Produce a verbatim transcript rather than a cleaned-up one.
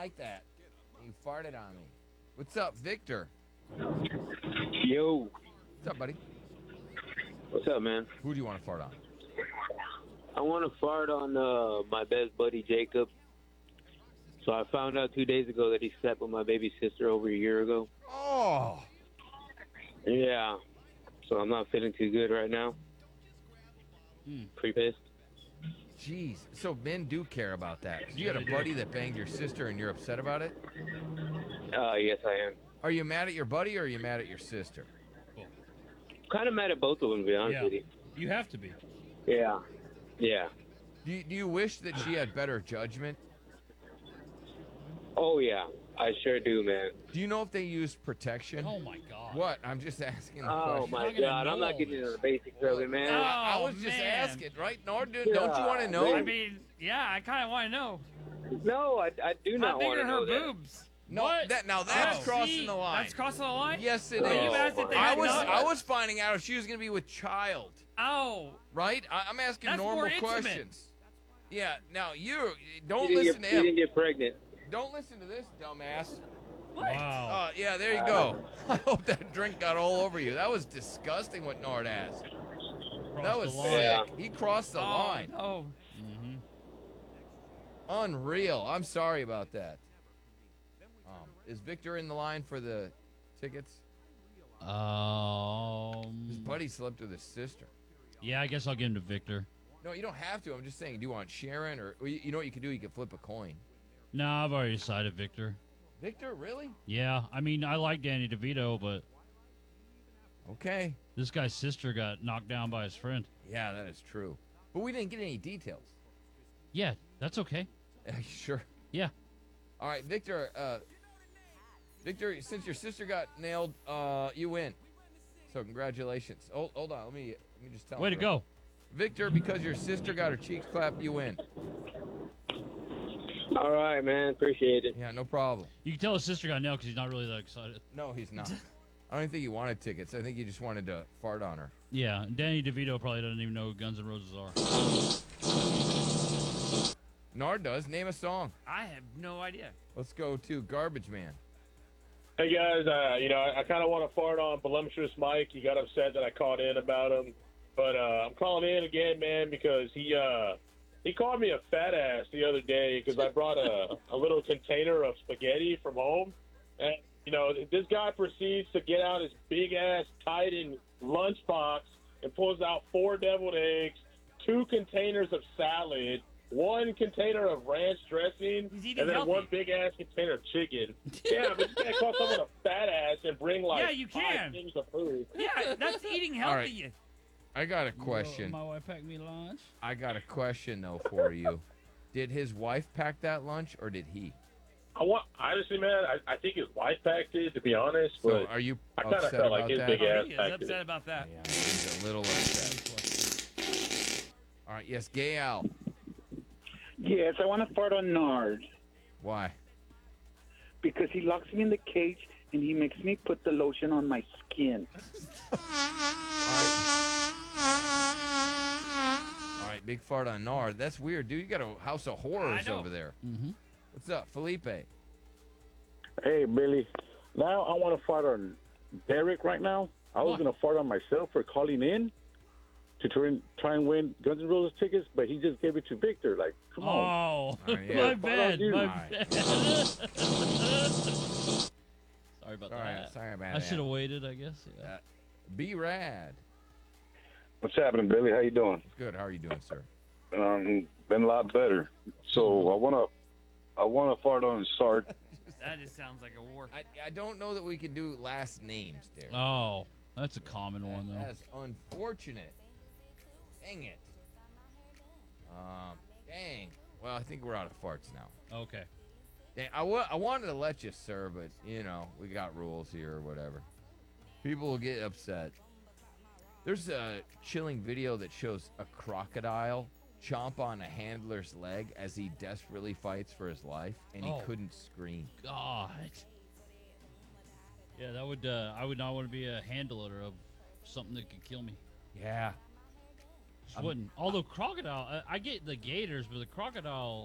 like that. You farted on me. What's up, Victor? Yo. What's up, buddy? What's up, man? Who do you want to fart on? I want to fart on uh, my best buddy, Jacob. So I found out two days ago that he slept with my baby sister over a year ago. Oh. Yeah. So I'm not feeling too good right now. Hmm. Pretty pissed. Jeez. So men do care about that. You had a buddy that banged your sister and you're upset about it? Uh, yes, I am. Are you mad at your buddy or are you mad at your sister? Kind of mad at both of them, to be honest Yeah. with you. You have to be. Yeah. Yeah. Do you, do you wish that she had better judgment? Oh, yeah. I sure do, man. Do you know if they use protection? Oh my God. What? I'm just asking the Oh, question. my How can I God. I'm know not all getting this? into the basics of it, man. Oh, I, I was just man. asking, right? Nor, do, don't you want to know? Yeah, I mean, yeah, I kind of want to know. No, I, I do How not big want are to her know that. boobs? No, What? that now that's Oh, crossing see? the line. That's crossing the line? Yes, it Oh, is. You asked if they I had was nuts? I was finding out if she was going to be with child, Oh. right? I, I'm asking That's normal more intimate. questions. Yeah. Now you don't You didn't listen get, to you him. didn't get pregnant. Don't listen to this dumbass. What? Uh, Wow. yeah, there you go. I hope that drink got all over you. That was disgusting what Nord asked. Crossed That was the sick. line. Yeah. He crossed the Oh, line. no. Mm-hmm. Unreal. I'm sorry about that. Um, is Victor in the line for the tickets? Um. His buddy slept with his sister. Yeah, I guess I'll give him to Victor. No, you don't have to. I'm just saying, do you want Sharon or, or you, you know what you could do? You could flip a coin. No, I've already decided Victor. Victor, really? Yeah, I mean, I like Danny DeVito, but Okay. this guy's sister got knocked down by his friend. Yeah, that is true. But we didn't get any details. Yeah, that's okay. Sure. Yeah. All right, Victor. Uh, Victor, since your sister got nailed, uh, you win. So congratulations. Hold, hold on. Let me let me just tell. Way him to real- go. Victor. Because your sister got her cheeks clapped, you win. All right, man. Appreciate it. Yeah, no problem. You can tell his sister got nailed because he's not really that excited. No, he's not. I don't think he wanted tickets. I think he just wanted to fart on her. Yeah, Danny DeVito probably doesn't even know who Guns N' Roses are. Nard does. Name a song. I have no idea. Let's go to Garbage Man. Hey guys, uh, you know, I, I kind of want to fart on Voluptuous Mike. He got upset that I called in about him, but uh, I'm calling in again, man, because he uh, he called me a fat ass the other day because I brought a, a little container of spaghetti from home, and you know, this guy proceeds to get out his big ass Titan lunchbox and pulls out four deviled eggs, two containers of salad, one container of ranch dressing, He's eating and then healthy. one big ass container of chicken. Yeah, but you can't call someone a fat ass and bring like Yeah, you five can. things of food. Yeah, that's eating All right. healthy. I got a question. My wife packed me lunch. I got a question though for you. Did his wife pack that lunch or did he? I want honestly, man. I, I think his wife packed it, to be honest. So But are you I kind of upset felt about like his that? big Oh, ass he is packed upset it. about that. Yeah, he's a little upset. All right, yes, Gay Al. Yes, I want to fart on Nard Why? because he locks me in the cage and he makes me put the lotion on my skin. All right, big fart on Nard. That's weird, dude. You got a house of horrors know. over there. Mm-hmm. What's up, Felipe? Hey, Billy. Now I want to fart on Derek right now. I was What? going to fart on myself for calling in to try and, try and win Guns N' Roses tickets, but he just gave it to Victor. Like, come on. Oh, Oh, yeah. my Fart bad. on you. My All right. bad. Sorry about All that. right, sorry about I that. should have waited, I guess. Yeah. Uh, Be rad. What's happening, Billy? How you doing? Good. How are you doing, sir? Um, been a lot better. So I want to, I want to fart on Sart. That just sounds like a war. I, I don't know that we can do last names, Derek. Oh, that's a common one, though. That's unfortunate. Dang it. Um, dang. Well, I think we're out of farts now. Okay. Dang, I, wa- I wanted to let you, sir, but, you know, we got rules here or whatever. People will get upset. There's a chilling video that shows a crocodile chomp on a handler's leg as he desperately fights for his life, and he Oh. couldn't scream. God. Yeah, that would. Uh, I would not want to be a handler of something that could kill me. Yeah. Just wouldn't. Although crocodile, I, I get the gators, but the crocodile